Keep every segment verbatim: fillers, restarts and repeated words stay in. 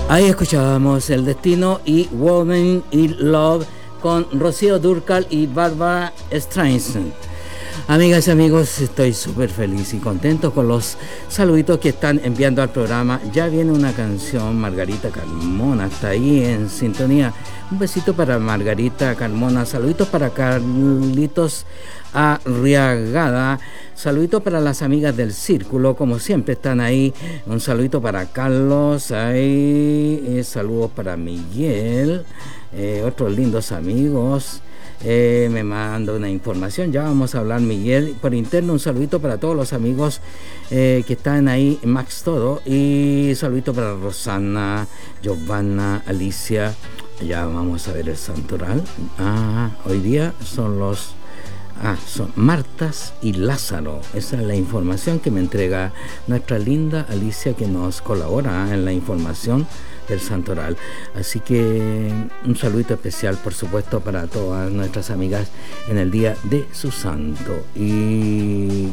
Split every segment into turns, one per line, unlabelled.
Ahí escuchábamos El Destino y Woman in Love con Rocío Dúrcal y Barbara Streisand. Amigas y amigos, estoy súper feliz y contento con los saluditos que están enviando al programa. Ya viene una canción, Margarita Carmona está ahí en sintonía. Un besito para Margarita Carmona, saluditos para Carlitos Arriagada, saluditos para las amigas del Círculo, como siempre están ahí. Un saludito para Carlos, ahí, eh, saludos para Miguel, eh, otros lindos amigos. Eh, me manda una información, ya vamos a hablar Miguel por interno. Un saludito para todos los amigos eh, que están ahí, Max Todo, y saludito para Rosana, Giovanna, Alicia. Ya vamos a ver el santoral. Ah, hoy día son los Ah, son Martas y Lázaro. Esa es la información que me entrega nuestra linda Alicia, que nos colabora en la información del santoral. Así que un saludito especial, por supuesto, para todas nuestras amigas en el día de su santo. Y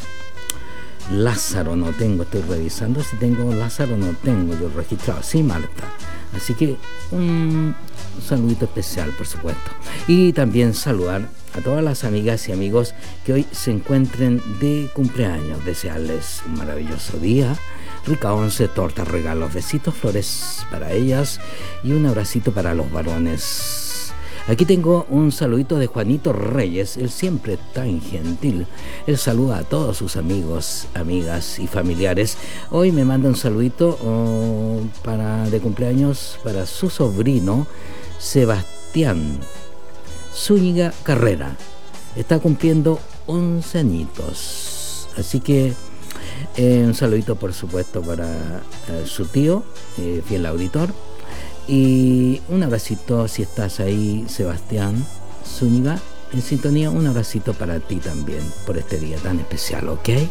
Lázaro no tengo, estoy revisando si tengo Lázaro, no tengo yo registrado. Sí, Marta. Así que un saludito especial, por supuesto. Y también saludar a todas las amigas y amigos que hoy se encuentren de cumpleaños. Desearles un maravilloso día, rica once, tortas, regalos, besitos, flores para ellas y un abracito para los varones. Aquí tengo un saludito de Juanito Reyes, él siempre tan gentil. Él saluda a todos sus amigos, amigas y familiares. Hoy me manda un saludito oh, para, de cumpleaños para su sobrino Sebastián Zúñiga Carrera. Está cumpliendo once añitos. Así que eh, un saludito, por supuesto, para eh, su tío, eh, fiel auditor. Y un abracito, si estás ahí, Sebastián Zúñiga, en sintonía, un abracito para ti también por este día tan especial, ¿ok?